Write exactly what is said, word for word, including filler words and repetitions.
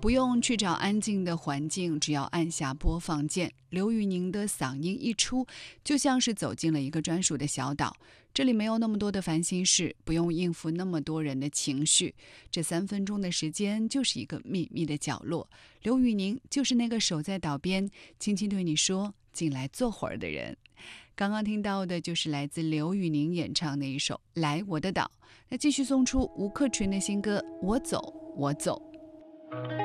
不用去找安静的环境，只要按下播放键，刘宇宁的嗓音一出，就像是走进了一个专属的小岛。这里没有那么多的烦心事，不用应付那么多人的情绪，这三分钟的时间就是一个秘密的角落。刘宇宁就是那个守在岛边，轻轻对你说进来坐会儿的人。刚刚听到的就是来自刘宇宁演唱的一首《来我的岛》。那继续送出吴克群的新歌《我走我走》。